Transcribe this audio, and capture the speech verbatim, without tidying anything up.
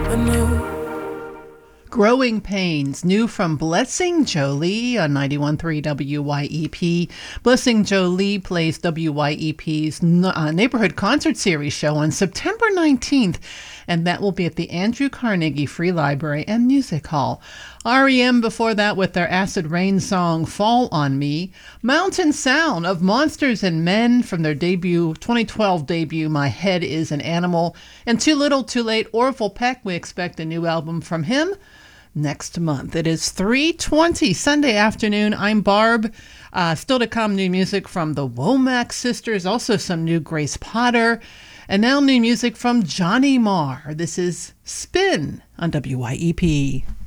Growing Pains, new from Blessing Jolie on ninety-one point three W Y E P. Blessing Jolie plays W Y E P's uh, Neighborhood Concert Series show on September nineteenth, and that will be at the Andrew Carnegie Free Library and Music Hall. R E M before that with their Acid Rain song Fall on Me. Mountain Sound of Monsters and Men from their debut, twenty twelve debut, My Head is an Animal. And Too Little Too Late, Orville Peck. We expect a new album from him next month. It is three twenty Sunday afternoon. I'm Barb. Uh, still to come, new music from the Womack Sisters, also some new Grace Potter, and now new music from Johnny Marr. This is Spin on W Y E P.